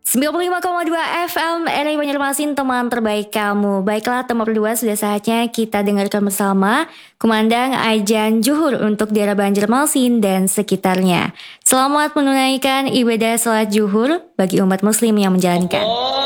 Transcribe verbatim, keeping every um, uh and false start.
sembilan puluh lima koma dua F M R I Banjarmasin, teman terbaik kamu. Baiklah teman berdua, sudah saatnya kita dengarkan bersama kumandang ajan Juhur untuk daerah Banjarmasin dan sekitarnya. Selamat menunaikan ibadah salat Juhur bagi umat muslim yang menjalankan.